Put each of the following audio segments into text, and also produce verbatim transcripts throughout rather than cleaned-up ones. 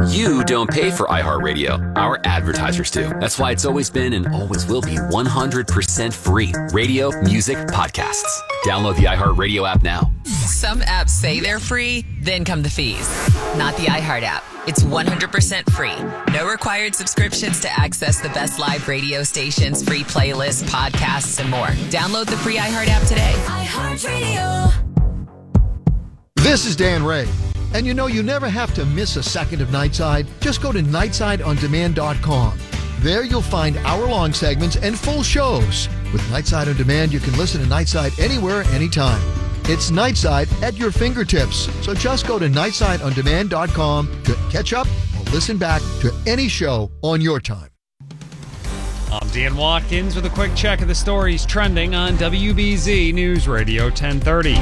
You don't pay for iHeartRadio. Our advertisers do. That's why it's always been and always will be one hundred percent free. Radio, music, podcasts. Download the iHeartRadio app now. Some apps say they're free, then come the fees. Not the iHeart app. It's one hundred percent free. No required subscriptions to access the best live radio stations, free playlists, podcasts, and more. Download the free iHeart app today. iHeartRadio. This is Dan Ray. And you know, you never have to miss a second of Nightside. Just go to nightside on demand dot com. There you'll find hour-long segments and full shows. With Nightside On Demand, you can listen to Nightside anywhere, anytime. It's Nightside at your fingertips. So just go to nightside on demand dot com to catch up or listen back to any show on your time. I'm Dan Watkins with a quick check of the stories trending on W B Z News Radio ten thirty.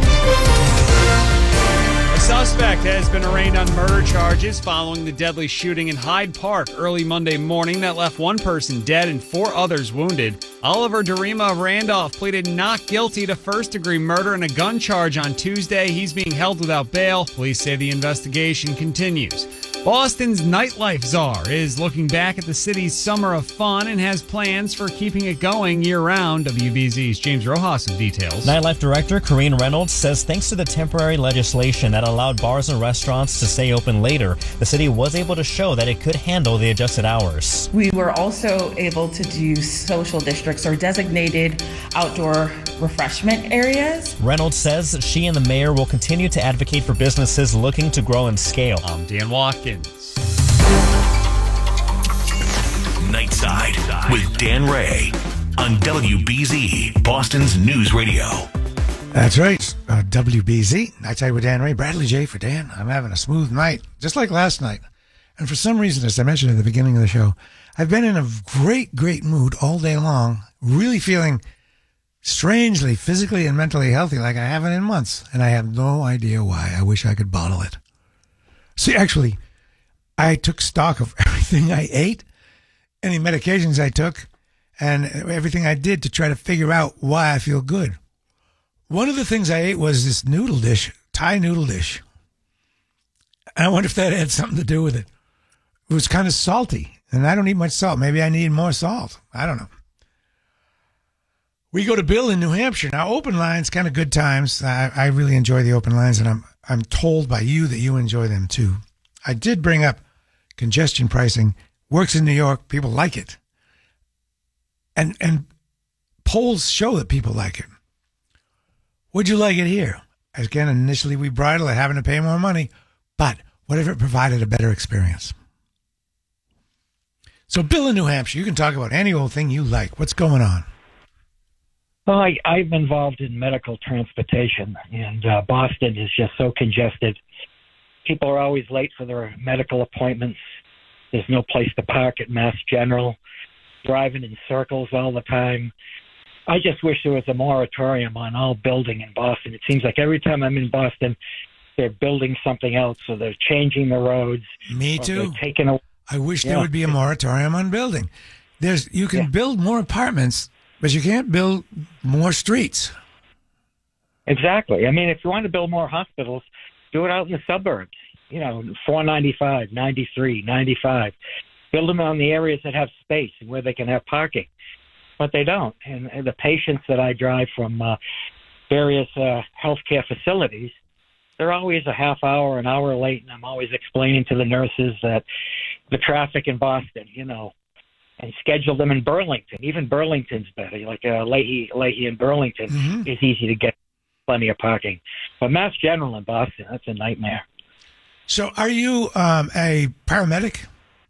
A suspect has been arraigned on murder charges following the deadly shooting in Hyde Park early Monday morning that left one person dead and four others wounded. Oliver Darima of Randolph pleaded not guilty to first-degree murder and a gun charge on Tuesday. He's being held without bail. Police say the investigation continues. Boston's nightlife czar is looking back at the city's summer of fun and has plans for keeping it going year-round. W B Z's James Rojas with details. Nightlife director Corrine Reynolds says thanks to the temporary legislation that allowed bars and restaurants to stay open later, the city was able to show that it could handle the adjusted hours. We were also able to do social districts or designated outdoor refreshment areas. Reynolds says she and the mayor will continue to advocate for businesses looking to grow and scale. I'm Dan Watkins. Nightside with Dan Ray on W B Z, Boston's News Radio. That's right, uh, W B Z, Nightside with Dan Ray. Bradley J for Dan. I'm having a smooth night, just like last night. And for some reason, as I mentioned at the beginning of the show, I've been in a great, great mood all day long, really feeling strangely, physically and mentally healthy like I haven't in months. And I have no idea why. I wish I could bottle it. See, actually, I took stock of everything I ate, any medications I took, and everything I did to try to figure out why I feel good. One of the things I ate was this noodle dish, Thai noodle dish. And I wonder if that had something to do with it. It was kind of salty, and I don't eat much salt. Maybe I need more salt. I don't know. We go to Bill in New Hampshire. Now, open lines, kind of good times. I, I really enjoy the open lines, and I'm I'm told by you that you enjoy them too. I did bring up congestion pricing. Works in New York. People like it. And and polls show that people like it. Would you like it here? Again, initially we bridle at having to pay more money, but what if it provided a better experience? So, Bill in New Hampshire, you can talk about any old thing you like. What's going on? Well, I, I'm involved in medical transportation, and uh, Boston is just so congested. People are always late for their medical appointments. There's no place to park at Mass General. Driving in circles all the time. I just wish there was a moratorium on all building in Boston. It seems like every time I'm in Boston, they're building something else, or they're changing the roads. Me too. Taking a, I wish yeah. there would be a moratorium on building. There's you can Yeah. build more apartments, but you can't build more streets. Exactly. I mean, if you want to build more hospitals, do it out in the suburbs. You know, four ninety-five, ninety-three, ninety-five. Build them on the areas that have space and where they can have parking. But they don't. And, and the patients that I drive from uh, various uh, healthcare facilities, they're always a half hour, an hour late, and I'm always explaining to the nurses that the traffic in Boston, you know, and schedule them in Burlington. Even Burlington's better. Like uh, Leahy, Leahy in Burlington Mm-hmm. is easy to get plenty of parking. But Mass General in Boston, that's a nightmare. So are you um, a paramedic?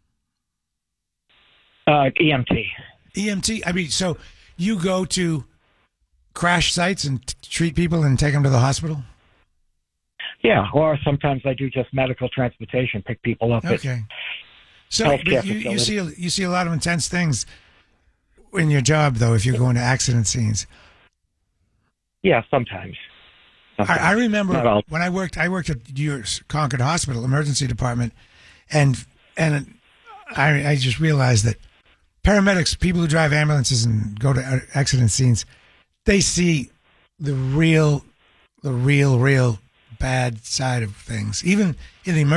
Uh, E M T. E M T? I mean, so you go to crash sites and t- treat people and take them to the hospital? Yeah, or sometimes I do just medical transportation, pick people up. Okay. At So healthcare but you, you facilities. see a, you see a lot of intense things in your job, though, if you're going to accident scenes. Yeah, sometimes. sometimes. I, I Not remember all. when I worked. I worked at your Concord Hospital emergency department, and and I, I just realized that paramedics, people who drive ambulances and go to accident scenes, they see the real, the real, real bad side of things, even in the emergency.